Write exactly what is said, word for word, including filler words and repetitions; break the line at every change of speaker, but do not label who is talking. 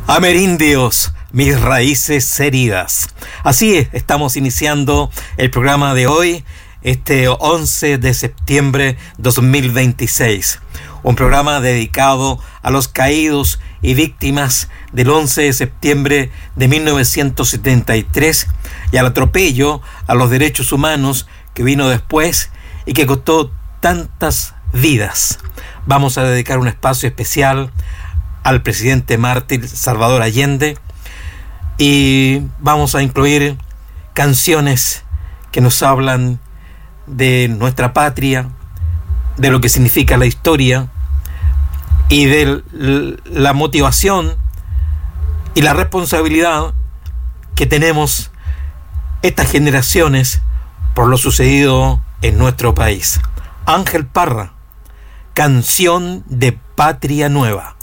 Amerindios, mis raíces heridas. Así es, estamos iniciando el programa de hoy, este once de septiembre de dos mil veintiséis. Un programa dedicado a los caídos y víctimas del once de septiembre de mil novecientos setenta y tres y al atropello a los derechos humanos que vino después y que costó tantas vidas. Vamos a dedicar un espacio especial al presidente mártir Salvador Allende y vamos a incluir canciones que nos hablan de nuestra patria, de lo que significa la historia y de la motivación y la responsabilidad que tenemos estas generaciones por lo sucedido en nuestro país. Ángel Parra, Canción de Patria Nueva.